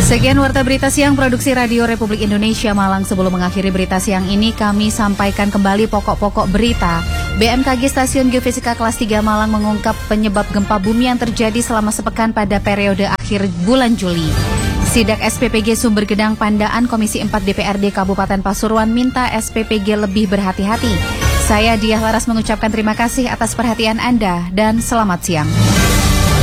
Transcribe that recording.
Sekian Warta Berita Siang Produksi Radio Republik Indonesia Malang. Sebelum mengakhiri berita siang ini, kami sampaikan kembali pokok-pokok berita. BMKG Stasiun Geofisika Kelas 3 Malang mengungkap penyebab gempa bumi yang terjadi selama sepekan pada periode akhir bulan Juli. Sidak SPPG Sumber Gedang Pandaan Komisi 4 DPRD Kabupaten Pasuruan minta SPPG lebih berhati-hati. Saya Diah Laras mengucapkan terima kasih atas perhatian Anda dan selamat siang.